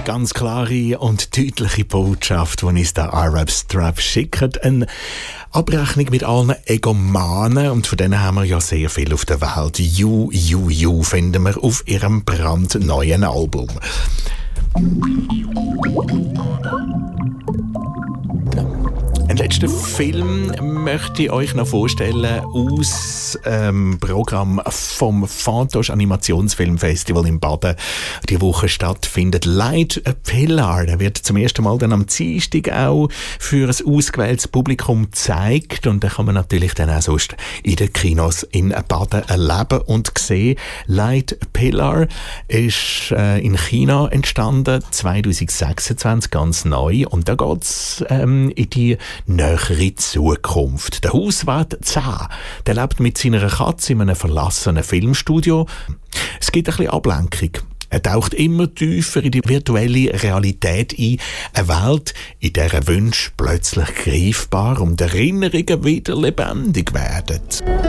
ganz klare und deutliche Botschaft, die uns der Arab Strap schickt. Eine Abrechnung mit allen Egomanen, und von denen haben wir ja sehr viel auf der Welt. You finden wir auf ihrem brandneuen Album. Einen letzten Film möchte ich euch noch vorstellen aus Programm vom Fantoche Animationsfilmfestival in Baden. Die Woche stattfindet Light a Pillar. Der wird zum ersten Mal dann am Dienstag auch für ein ausgewähltes Publikum gezeigt, und den kann man natürlich dann auch sonst in den Kinos in Baden erleben und sehen. Light a Pillar ist in China entstanden, 2026 ganz neu, und da geht es in die nähere Zukunft. Der Hauswart Zah, der lebt mit seiner Katze in einem verlassenen Filmstudio. Es gibt ein bisschen Ablenkung. Er taucht immer tiefer in die virtuelle Realität ein. Eine Welt, in der Wünsche plötzlich greifbar und Erinnerungen wieder lebendig werden.